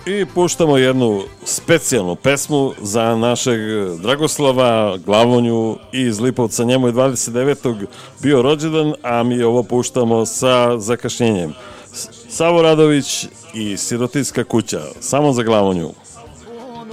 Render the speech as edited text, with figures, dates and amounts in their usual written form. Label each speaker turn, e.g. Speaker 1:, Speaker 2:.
Speaker 1: I puštamo jednu specijalnu pesmu za našeg Dragoslava Glavonju iz Lipovca. Njemu je 29. bio rođendan, a mi ovo puštamo sa zakašnjenjem. Savo Radović i Sirotinska kuća, samo za Glavonju.